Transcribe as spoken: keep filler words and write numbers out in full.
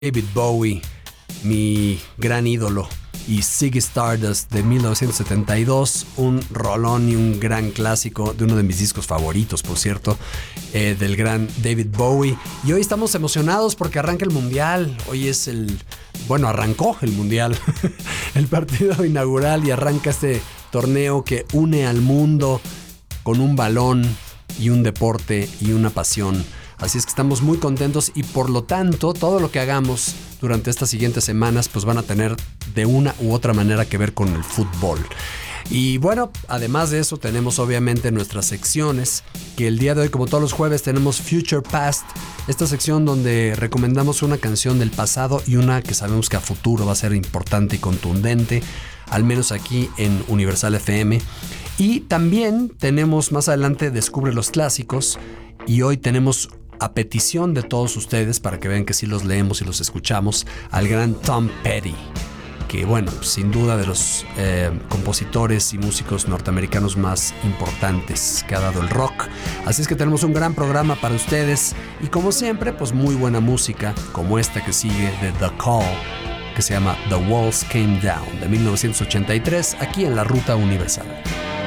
David Bowie, mi gran ídolo, y Ziggy Stardust de mil novecientos setenta y dos, un rolón y un gran clásico de uno de mis discos favoritos, por cierto, eh, del gran David Bowie. Y hoy estamos emocionados porque arranca el Mundial. Hoy es el... Bueno, arrancó el Mundial, el partido inaugural, y arranca este torneo que une al mundo con un balón y un deporte y una pasión. Así es que estamos muy contentos y por lo tanto todo lo que hagamos durante estas siguientes semanas pues van a tener de una u otra manera que ver con el fútbol. Y bueno, además de eso tenemos obviamente nuestras secciones, que el día de hoy, como todos los jueves, tenemos Future Past, esta sección donde recomendamos una canción del pasado y una que sabemos que a futuro va a ser importante y contundente, al menos aquí en Universal F M. Y también tenemos más adelante Descubre los Clásicos, y hoy tenemos, a petición de todos ustedes, para que vean que sí los leemos y los escuchamos, al gran Tom Petty, que bueno, sin duda de los eh, compositores y músicos norteamericanos más importantes que ha dado el rock. Así es que tenemos un gran programa para ustedes y como siempre, pues muy buena música, como esta que sigue de The Call, que se llama The Walls Came Down, de mil novecientos ochenta y tres, aquí en la Ruta Universal.